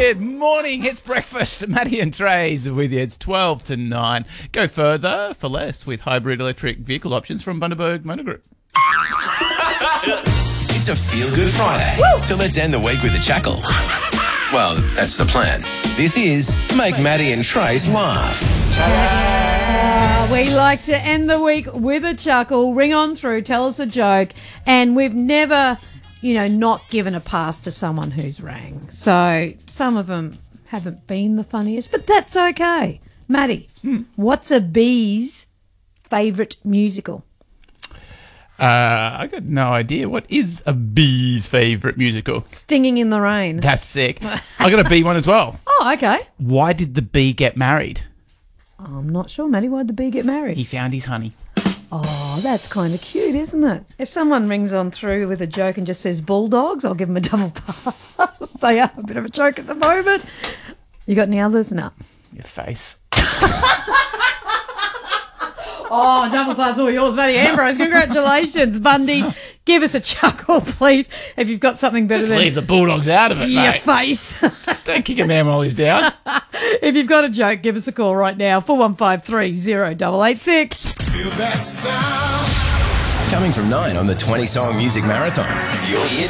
Good morning. It's breakfast. Matty and Trace with you. It's 12 to 9. Go further for less with hybrid electric vehicle options from Bundaberg Motor Group. It's a feel-good Friday, so let's end the week with a chuckle. Well, that's the plan. This is Make Matty and Trace Laugh. We like to end the week with a chuckle. Ring on through, tell us a joke. And we've never, not given a pass to someone who's rang. So some of them haven't been the funniest, but that's okay. Matty, what's a bee's favourite musical? I got no idea. What is a bee's favourite musical? Stinging in the Rain. That's sick. I got a bee one as well. Oh, okay. Why did the bee get married? I'm not sure, Matty. Why'd the bee get married? He found his honey. Oh, that's kind of cute, isn't it? If someone rings on through with a joke and just says bulldogs, I'll give them a double pass. They are a bit of a joke at the moment. You got any others? No. Your face. Oh, double pass all yours, Matty Ambrose. Congratulations, Bundy. Give us a chuckle, please, if you've got something better Just than leave the Bulldogs out of it, your mate. face. Just don't kick a man while he's down. If you've got a joke, give us a call right now, 41530886. Feel that sound. Coming from 9 on the 20-song music marathon. You'll hear